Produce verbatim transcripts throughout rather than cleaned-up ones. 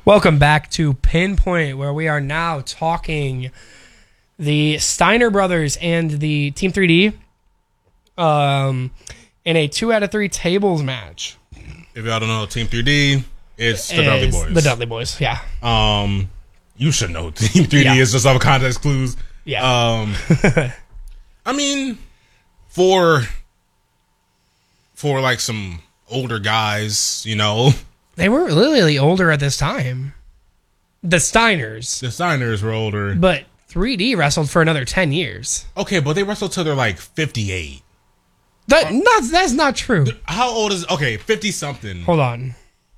Welcome back to Pinpoint, where we are now talking the Steiner brothers and the Team three D um, in a two out of three tables match. If y'all don't know Team three D, it's the Dudley Is Boys. The Dudley Boys, yeah. Um, you should know Team three D Yeah. is just some context clues. Yeah. Um, I mean, for for like some older guys, you know, They were literally older at this time. The Steiners. the Steiners were older. But three D wrestled for another ten years. Okay, but they wrestled till they're like fifty-eight. That, not, that's not true. How old is okay? Fifty something. Hold on.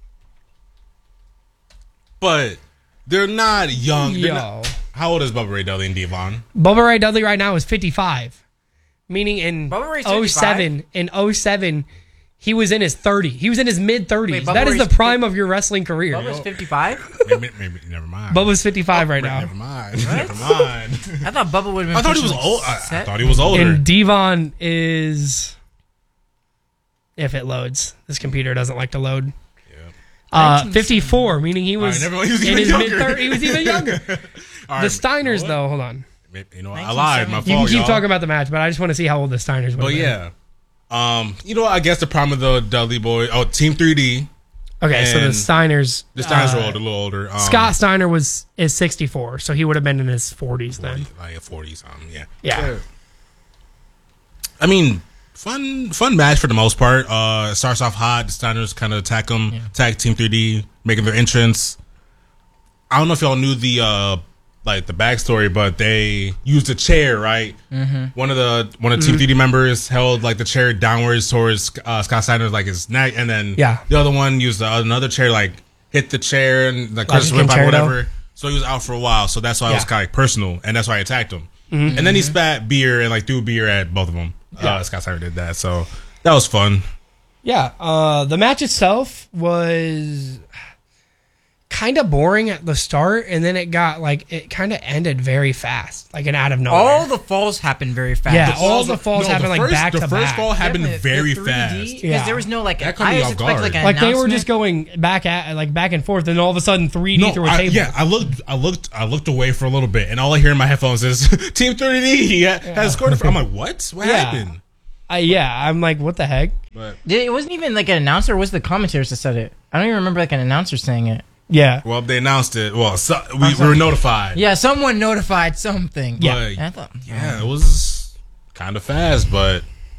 But they're not young. They're Yo. not- how old is Bubba Ray Dudley and Devon? Bubba Ray Dudley right now is fifty-five. Meaning in Bubba Ray's oh seven, in oh seven, he was in his thirty. He was in his mid thirties. Wait, Bubba That is the Ray's prime of your wrestling career. Bubba's fifty-five? maybe, maybe, never mind. Bubba's fifty-five right Never now. mind. Never mind. I thought Bubba would have been I thought he was pushing old. I, I set. thought he was older. And Devon is, if it loads, this computer doesn't like to load. Uh, fifty-four, meaning he was, All right, never mind. He was in even his younger. mid thirties. He was even younger. All The right, Steiners, you know though, hold on. what? You know what? I lied. My fault, You can keep y'all. talking about the match, but I just want to see how old the Steiners were. But yeah, um, you know what? I guess the problem of the Dudley Boys. Oh, Team three D. Okay, so the and Steiners. The Steiners uh, were older, a little older. Um, Scott Steiner was is sixty-four, so he would have been in his forties then. like forty something. Yeah. Yeah. I mean, fun, fun match for the most part. Uh, it starts off hot. The Steiners kind of attack them, attack Team three D, making their entrance. I don't know if y'all knew the uh, like the backstory, but they used a chair, right? Mm-hmm. One of the one of the Team three D members held like the chair downwards towards uh, Scott Steiner's like his neck, and then Yeah. the other one used the, another chair, like hit the chair and like Like Chris a went by concerto? whatever. So he was out for a while. So that's why it was Yeah. kind of like personal, and that's why I attacked him. Mm-hmm. And then he spat beer and like threw beer at both of them. Yeah. Uh, Scott Steiner did that, so that was fun. Yeah, uh, the match itself was kind of boring at the start, and then it got like it kind of ended very fast, like an out of nowhere. All the falls happened very fast. Yeah, The all falls- the falls no, happened, the like, first- back the to first back. fall happened Yeah, but very the three D, fast. Because Yeah. there was no like. That caught I me was off expecting guard. like an like they were announcement. just going back at like back and forth, and all of a sudden three D No, through a I, table. yeah, I looked, I looked, I looked away for a little bit, and all I hear in my headphones is Team three D ha- has scored. I'm like, what? What Yeah. happened? Uh, yeah, I'm like, what the heck? But It wasn't even like an announcer. It was the commentators that said it. I don't even remember like an announcer saying it. Yeah, well, they announced it. Well, so, we, we were notified. Yeah, someone notified something. Yeah. But, And I thought, yeah, it was kind of fast, but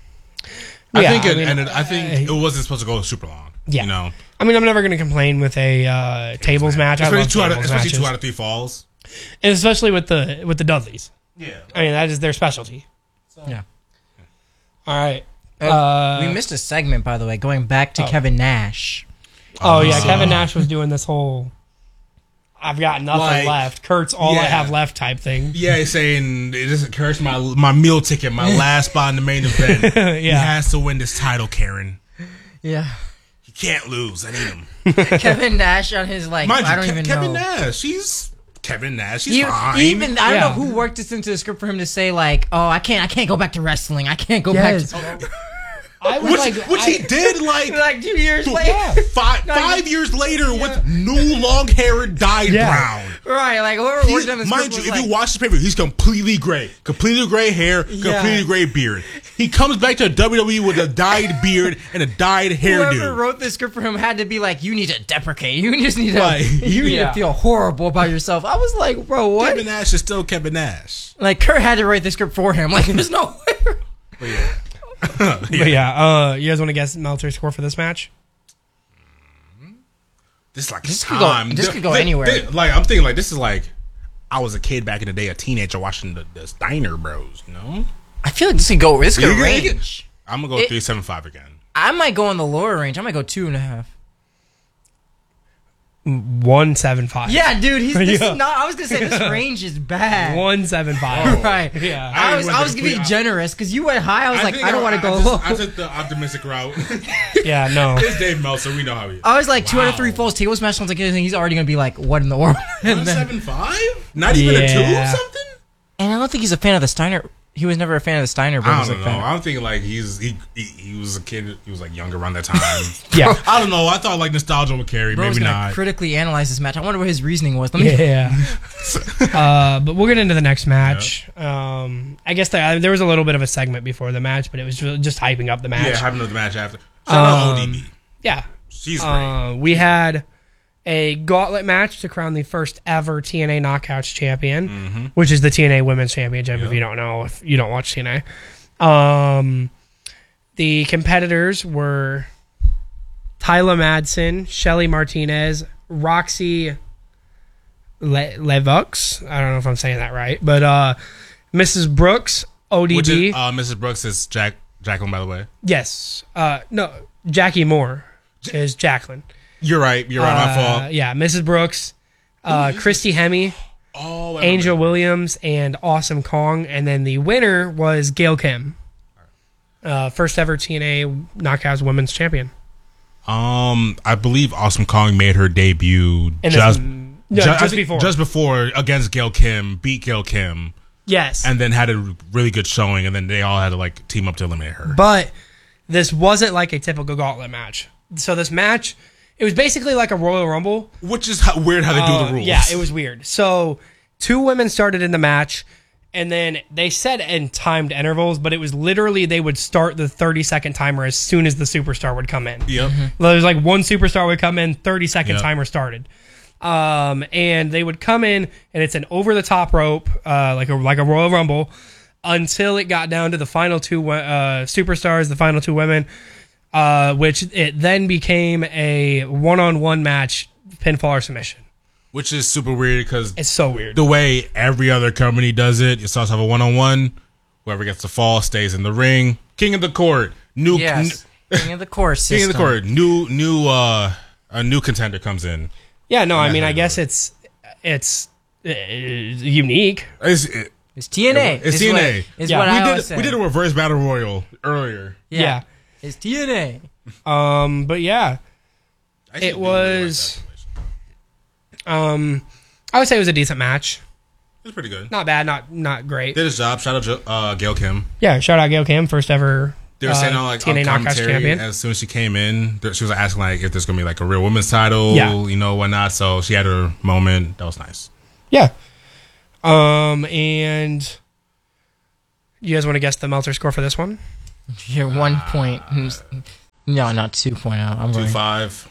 I Yeah, think I it mean, ended. I think I- it wasn't supposed to go super long. Yeah. you know, I mean, I'm never going to complain with a uh, tables match. I especially love two out of tables especially matches. two out of three falls. And especially with the with the Dudleys. Yeah, I mean, that is their specialty. yeah. All right. Uh, Uh, we missed a segment, by the way, going back to oh. Kevin Nash. Oh yeah, Uh, Kevin Nash was doing this whole "I've got nothing Like, left." Kurt's all I yeah. have left type thing. yeah. He's saying it just occurs my my meal ticket, my last spot in the main event. He Yeah. has to win this title, Karen. Yeah. He can't lose. I need him. Kevin Nash on his like. Mind I you, don't Ke- even Kevin know. Nash. He's Kevin Nash. He's He- fine. even I don't Yeah. know who worked this into the script for him to say like, "Oh, I can't, I can't go back to wrestling. I can't go Yes. back to I was which like, which I- he did like like two years th- later." five No, five he- years later with new long hair dyed Yeah. brown. Right, like whoever He's, worked on the script mind you, was if like, you watch the paper, he's completely gray, completely gray hair, Yeah. completely gray beard. He comes back to W W E with a dyed beard and a dyed whoever hairdo. wrote this script for him had to be like, "You need to deprecate. You just need to, Right. you need Yeah. to feel horrible about yourself." I was like, "Bro, what?" Kevin Nash is still Kevin Nash. Like Kurt had to write the script for him. Like, there's no way. But yeah, uh, you guys want to guess Meltzer's score for this match? This is like This could go- time. this Th- could go th- anywhere. th- like I'm thinking, like this is like I was a kid back in the day, a teenager watching the, the Steiner Bros. You know, I feel like this could go. This could You get- you range. I'm gonna go It- three seven five again. I might go in the lower range. I might go two and a half. One seven five. Yeah, dude. He's this Yeah. is not. I was gonna say this range is bad. One seven five. Right. Yeah. I was. went I was the gonna be complete- generous because you went high. I was like, think I don't want to go I, just- low. I took the optimistic route. Yeah. No. It's Dave Meltzer. We know how he is. I was like two out of Wow. three falls table smash. Sounds like he's already gonna be like, what in the world? One and, then, seven five? Not even a two or Yeah. something? and I don't think he's a fan of the Steiner. he was never a fan of the Steiner I brothers don't like know. that. I'm thinking like he's he, he he was a kid. He was like younger around that time. Yeah. I don't know. I thought like nostalgia would carry. Bro was Maybe gonna not. critically analyze this match. I wonder what his reasoning was. Let me. Yeah. uh, but we'll get into the next match. Um, I guess there, there was a little bit of a segment before the match, but it was ju- just hyping up the match. Yeah, having another match after. Shout out Um, O D B. Yeah. She's great. Uh, we had a gauntlet match to crown the first ever T N A Knockouts champion, Mm-hmm. which is the T N A Women's Championship. If Yeah. you don't know, if you don't watch T N A, um, the competitors were Tyler Madsen, Shelly Martinez, Roxy Le- Levux. I don't know if I'm saying that right, but uh, Missus Brooks, O D B. Which is, uh, Missus Brooks is Jack Jacqueline, by the way. Yes. Uh, no, Jackie Moore is Jacqueline. You're right. You're right. My Uh, fault. Yeah, Missus Brooks, uh, Christy Hemme, Oh, I Angel remember. Williams, and Awesome Kong. And then the winner was Gail Kim, uh, first ever T N A Knockouts Women's Champion. Um, I believe Awesome Kong made her debut And just no, ju- I just think before. just before against Gail Kim, beat Gail Kim, Yes. and then had a really good showing, and then they all had to like team up to eliminate her. But this wasn't like a typical gauntlet match. So this match, it was basically like a Royal Rumble. Which is how, weird how they do Uh, the rules. Yeah, it was weird. So two women started in the match, and then they said in timed intervals, but it was literally they would start the thirty second timer as soon as the superstar would come in. Yep. There was like one superstar would come in, thirty second Yep. timer started. Um, and they would come in, and it's an over the top rope, uh, like a like a Royal Rumble, until it got down to the final two uh, superstars, the final two women, uh, which it then became a one on one match, pinfall or submission. Which is super weird because It's so weird. the way every other company does it, you start to have a one on one. Whoever gets the fall stays in the ring. King of the court, new Yes. King of the course king system. of the court, new new uh a new contender comes in. Yeah, no, I mean, how I you guess do it. it's it's uh, unique. It's, it, It's T N A. It's is T N A. What, is Yeah. what we I did always say. we did a reverse battle royal earlier. Yeah. It's T N A. Um, but yeah, I actually It do really like was- that situation. um, I would say it was a decent match. It's pretty good. Not bad, not not great. Did his job. Shout out Jo- uh, Gail Kim. Yeah, shout out Gail Kim, first ever They were uh, saying on like T N A on Knockouts commentary champion. as soon as she came in, there- she was asking like if there's gonna be like a real women's title, Yeah. you know, whatnot. So she had her moment. That was nice. Yeah. Um, and you guys want to guess the Meltzer score for this one? You're one point. No, not two point oh. I'm Two going five.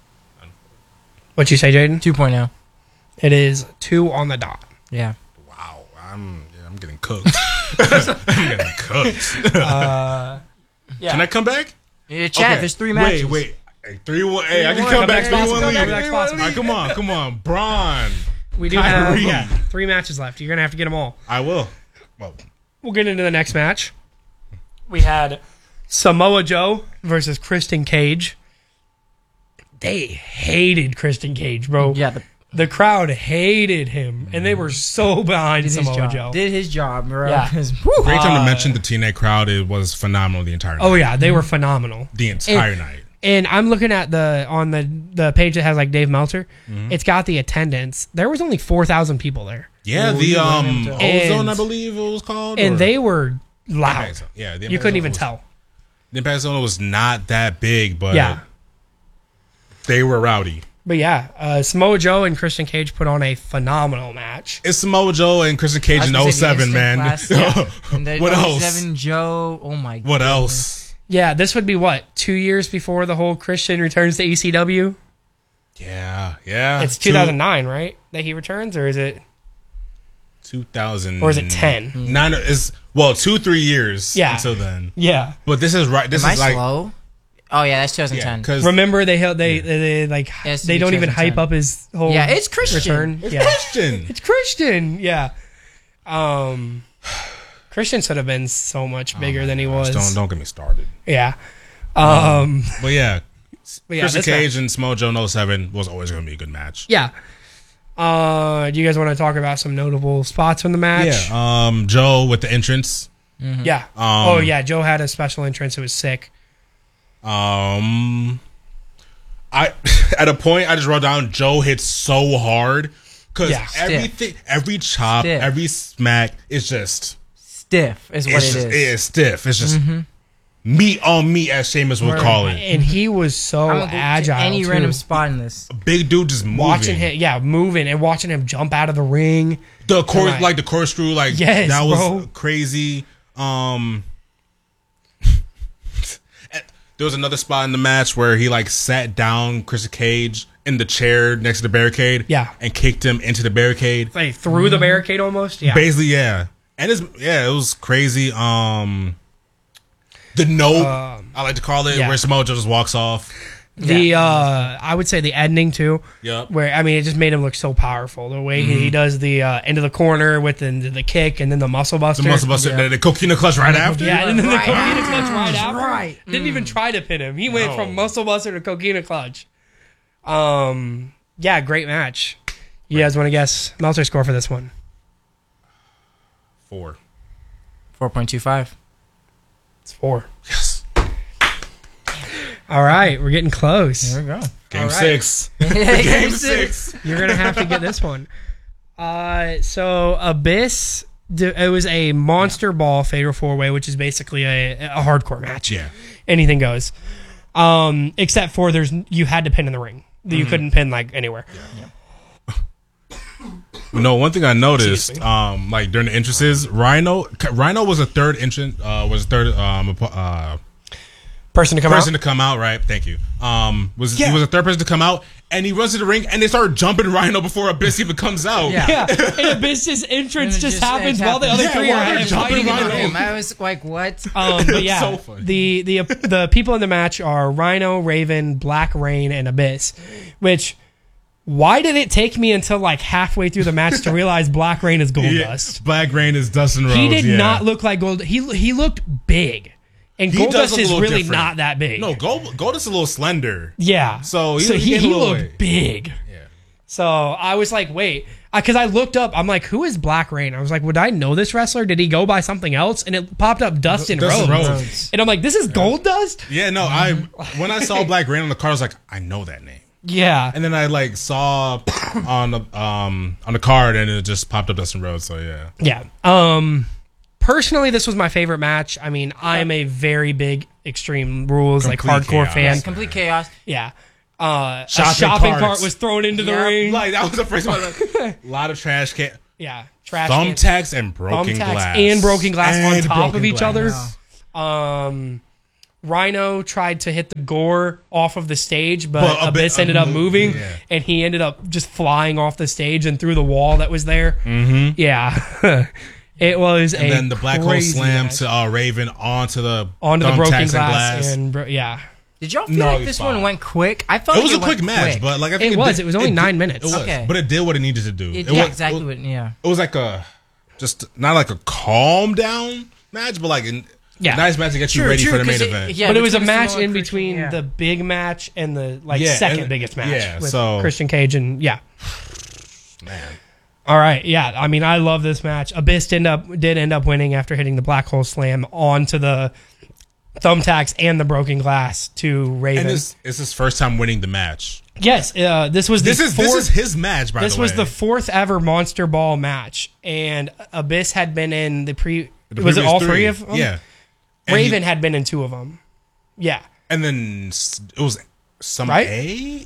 What'd you say, Jaden? two point oh. It is two on the dot. Yeah. Wow, I'm yeah, I'm getting cooked. I'm getting cooked. Uh, yeah. Can I come back? Yeah, Chad, Okay. there's three matches. Wait, wait. Hey, three one. Hey, I can one. come Come back. back Three possible. one Come lead. back All possible. right, come on, come on, Braun. We do Kyrie. have yeah, three matches left. You're gonna have to get them all. I will. Well, We'll get into the next match. We had Samoa Joe versus Kristen Cage. They hated Kristen Cage, bro. Yeah, the, The crowd hated him, and they were so behind did his Samoa job. Joe. Did his job, bro. Yeah. 'Cause, whew, great time Uh, to mention the T N A crowd. It was phenomenal the entire night. Oh yeah, they were phenomenal. the entire And- night. And I'm looking at the on the the page that has like Dave Meltzer. Mm-hmm. It's got the attendance. There was only four thousand people there, Yeah, Ooh, the you want um him to- Ozone, And- I believe it was called, and or- they were loud. Impact Zone. Yeah, the You Impact couldn't Zone even was- tell. The Impact Zone was not that big, but Yeah. they were rowdy. But yeah, uh, Samoa Joe and Christian Cage put on a phenomenal match. It's Samoa Joe and Christian I Cage was in gonna oh say the seven, instant man. class, yeah. And then What else? Seven Joe. Oh my. What goodness. else? Yeah, this would be what two years before the whole Christian returns to E C W. Yeah, yeah. It's two thousand nine, right? That he returns, or is it? two thousand Or is it ten? Nine is well, two three years. Yeah. Until then, Yeah. but this is right. This Am I is like slow? Oh yeah, that's twenty yeah, ten. because Remember they held they, they, they like Yes, they don't even two thousand ten. hype up his whole Yeah, it's Christian. return. it's Yeah, Christian. it's Christian. Yeah. Um, Christian should have been so much bigger than he was. Don't don't get me started. Yeah. Um. But yeah, But yeah, Christian this Cage match- and Samoa Joe in oh seven was always going to be a good match. Yeah. Uh, do you guys want to talk about some notable spots from the match? Yeah. Um, Joe with the entrance. Yeah. Um, oh yeah, Joe had a special entrance. It was sick. Um, I at a point I just wrote down Joe hits so hard because Yeah, stiff. everything, every chop, Stiff. every smack is just stiff, is what It's it just, is. it is stiff. It's just meat on meat, as Sheamus would call it. And he was so I'm gonna go to agile. any too. random spot in this. Big dude just moving. Watching him, yeah, moving and watching him jump out of the ring. the core, Right. like the corkscrew, like Yes, that was bro. crazy. Um, there was another spot in the match where he like sat down Chris Cage in the chair next to the barricade, Yeah. and kicked him into the barricade. Like through the barricade almost. Yeah. Basically, yeah, and it's yeah, it was crazy. Um, the nope, Um, I like to call it, yeah. where Samoa Joe just walks off. The uh, I would say the ending too. Yep. Where I mean, it just made him look so powerful. The way he, he does the uh, into the corner with the, the kick and then the muscle buster. The muscle buster, the, the coquina clutch right after. Yeah, and then the Right. coquina clutch right after. Right. Didn't even try to pin him. He went No. from muscle buster to coquina clutch. Um, yeah, great match. You guys want to guess Meltzer score for this one? Four. four point two five. It's four. Yes. All right, we're getting close. There we go. Game All right. six. Game Game six. You're gonna have to get this one. Uh, so Abyss, d- it was a monster ball fatal four way, which is basically a, a hardcore match. Yeah. Anything goes. Um, except for there's you had to pin in the ring. You couldn't pin like anywhere. You know, one thing I Excuse noticed, me. um, like during the entrances, Rhino, Rhino was a third entrant, uh, was third, um, uh, Person to come person out. to come out, right? Thank you. Um, was Yeah. he was a third person to come out, and he runs to the ring, and they start jumping Rhino before Abyss even comes out. Yeah. Yeah, and Abyss's entrance And it just, just- happens it while the other happens. three Yeah, are while they're fighting jumping in the Rhino. ring. I was like, what? Um, but yeah, So funny. the the the people in the match are Rhino, Raven, Black Rain, and Abyss. Which, why did it take me until like halfway through the match to realize Black Rain is Yeah. Goldust? Black Rain is Dustin Rhodes. He did yeah. not look like Gold. He he looked big, and He does Goldust look a is little really different. not that big. No, Gold, Goldust is a little slender. Yeah. So he- so he he, gained he a little looked weight. big. Yeah. So I was like, wait, because I looked up. I'm like, who is Black Rain? I was like, would I know this wrestler? Did he go by something else? And it popped up Dustin, Dustin Rhodes. Rhodes. And I'm like, this is Gold Dust? Yeah, no, I when I saw Black Rain on the card, I was like, I know that name. Yeah. And then I like saw on the um on the card, and it just popped up Dustin Rhodes. So yeah, Yeah. Um personally, this was my favorite match. I mean, I am a very big Extreme Rules, like Complete hardcore chaos. fan. Yes, complete chaos. Yeah. Uh, a Shopping shopping carts. cart was thrown into the Yep. ring. like that was the first one. A lot of trash can, yeah. Trash can- thumbtacks, and broken thumbtacks glass, and broken glass on And top broken of each glass. other. Um, Rhino tried to hit the gore off of the stage, but, But a bit- Abyss ended up uh, moving, yeah. and he ended up just flying off the stage and through the wall that was there. Mm-hmm. Yeah, it was And a then the black hole crazy slam match. to uh, Raven onto the onto the thumbtacks broken and glass, and bro- yeah, Did y'all feel No, like he's this fine. one went quick? I felt It like was a went quick match, quick. but like I think it was. did- It was only did- nine minutes. It was, Okay. but it did what it needed to do. It, It yeah, was, exactly It, what. Yeah. it was like a just not like a calm down match, but like a Yeah. nice match to get you True, ready true, for the main 'cause it- event. yeah, but it was a between match Samoa in and between Christian, yeah. the big match and the like Yeah, second and- biggest match yeah, with so- Christian Cage and yeah. Man, All right, yeah. I mean, I love this match. Abyss did end up did end up winning after hitting the black hole slam onto the thumbtacks and the broken glass to Raven. and this is his first time winning the match. yes, uh, this was the This is fourth, this is his match. By this the way, was the fourth ever Monster Ball match, and Abyss had been in the pre. The was it previous all three, of them? Yeah, And Raven he- had been in two of them. Yeah, and then s- it was some Right? A.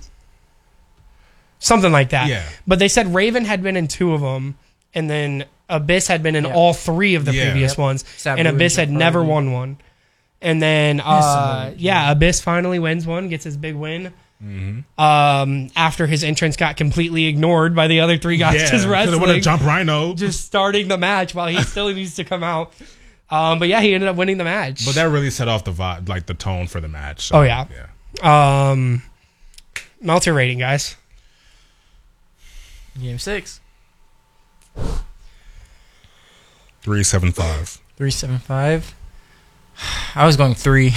something like that. Yeah. But they said Raven had been in two of them, and then Abyss had been in Yeah. all three of the Yeah. previous Yep. ones, Sabu and Abyss and had never Jeff won one. And then, uh, Sabu, yeah, Abyss finally wins one, gets his big win. Mm-hmm. Um, after his entrance got completely ignored by the other three guys Yeah, just because I want to wrestling, jump Rhino. just starting the match while he still needs to come out. Um, but yeah, he ended up winning the match. But that really set off the vibe, like the tone for the match. So, Oh, yeah. yeah. um, Meltzer rating, guys. Game six. Three seven five. Three seven five. I was going three.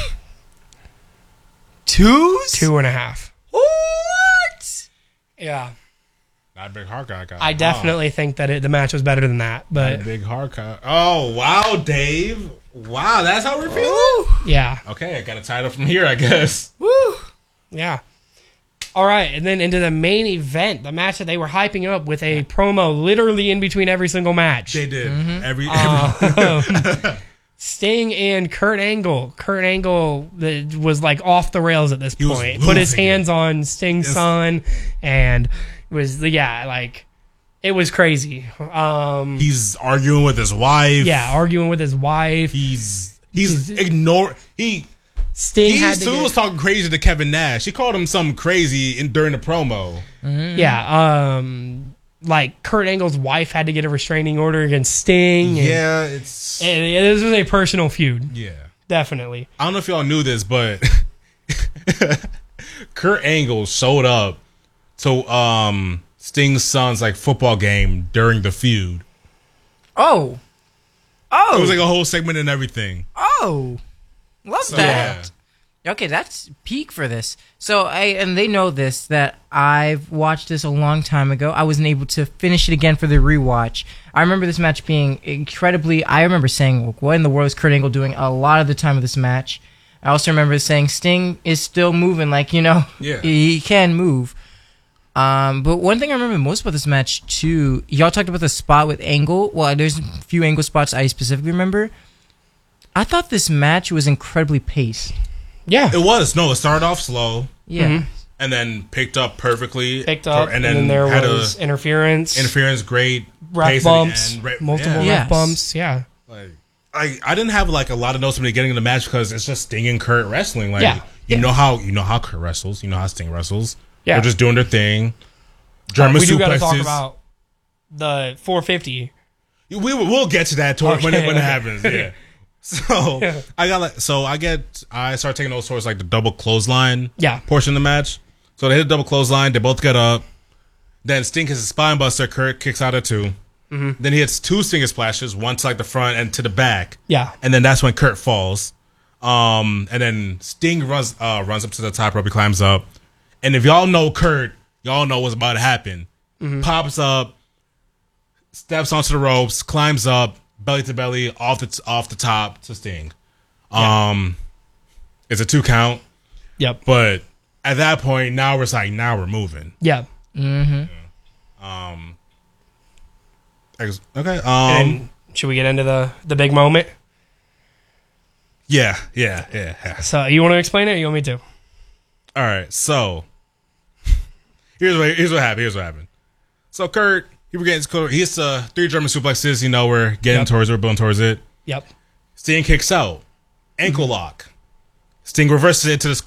Twos? Two and a half. What? Yeah. Not a big hard guy. guy. I definitely think that it, the match was better than that, Not a but big hard guy. Oh wow, Dave! Wow, that's how we're feeling. yeah, Okay, I got a title from here, I guess. Woo. yeah. All right, and then into the main event, the match that they were hyping up with a promo literally in between every single match. They did. Mm-hmm. Every, every Um, Sting and Kurt Angle. Kurt Angle that was like off the rails at this He was point. Put his losing hands on Sting's Yes. son, and it was yeah, like it was crazy. Um, he's arguing with his wife. yeah, arguing with his wife. He's he's ignore he Sting he had to too get- was talking crazy to Kevin Nash. He called him something crazy in, during the promo. yeah, um, like Kurt Angle's wife had to get a restraining order against Sting. And, Yeah, it's and this was a personal feud, yeah. definitely. I don't know if y'all knew this, but Kurt Angle showed up to um Sting's son's like football game during the feud. Oh. Oh. It was like a whole segment and everything. Oh. Love So, that. yeah. Okay, that's peak for this. So I and they know this that I've watched this a long time ago. I wasn't able to finish it again for the rewatch. I remember this match being incredibly. I remember saying, "What in the world is Kurt Angle doing?" A lot of the time of this match. I also remember saying, "Sting is still moving, like you know, Yeah. he can move." Um, but one thing I remember most about this match too, y'all talked about the spot with Angle. Well, there's a few Angle spots I specifically remember. I thought this match was incredibly paced. Yeah, It was no. It started off slow Yeah. Mhm. and then picked up perfectly. picked up, and and then, then, there had was a interference, interference. Great ref pace at the bumps, end, right- multiple yeah. Yes. ref bumps. Yeah, Like, I I didn't have like a lot of notes from the beginning of the match because it's just Sting and Kurt wrestling. Like Yeah. you Yeah. know how you know how Kurt wrestles. You know how Sting wrestles. Yeah. They're just doing their thing. Uh, German we do got to suplexes. talk about the four fifty. We will we'll get to that toward when it Okay, when it okay. happens. Yeah. So Yeah. I got like so I get I start taking those towards like the double clothesline Yeah. portion of the match. So they hit a double clothesline. They both get up. Then Sting hits a spine buster. Kurt kicks out at 2 Mm-hmm. Then he hits two stinger splashes, one to like the front and to the back. Yeah, And then that's when Kurt falls. Um, and then Sting runs uh, runs up to the top rope. He climbs up. And if y'all know Kurt, y'all know what's about to happen. Mm-hmm. Pops up, steps onto the ropes, climbs up, belly to belly, off the t- off the top to Sting. Um, it's a two count, yep, but at that point, now we're like, now we're moving. yeah. Um, ex- okay. Um, And should we get into the the big moment? yeah, yeah, yeah, yeah. So you want to explain it? Or you want me to? All right, so here's what here's what happened. Here's what happened. So Kurt, he was getting he hits uh, three German suplexes. You know, we're getting Yep. towards it, we're building towards it. Yep. Sting kicks out, ankle lock. Sting reverses it into this